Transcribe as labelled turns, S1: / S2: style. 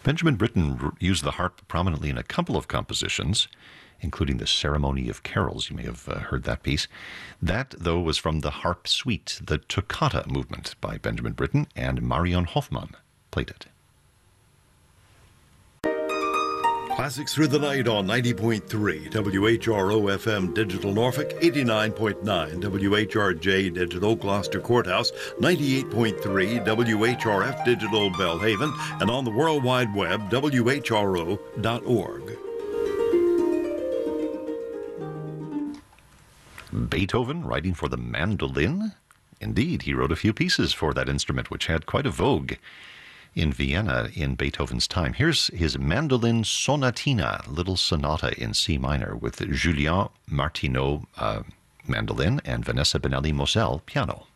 S1: Benjamin Britten used the harp prominently in a couple of compositions, including the Ceremony of Carols. You may have heard that piece. That, though, was from the Harp Suite, the Toccata movement by Benjamin Britten, and Marion Hoffmann played it.
S2: Classics Through the Night on 90.3 WHRO FM Digital Norfolk, 89.9 WHRJ Digital Gloucester Courthouse, 98.3 WHRF Digital Belhaven, and on the World Wide Web, WHRO.org.
S1: Beethoven writing for the mandolin? Indeed, he wrote a few pieces for that instrument, which had quite a vogue in Vienna in Beethoven's time. Here's his Mandolin Sonatina, little sonata in C minor, with Julien Martineau mandolin and Vanessa Benelli Moselle piano.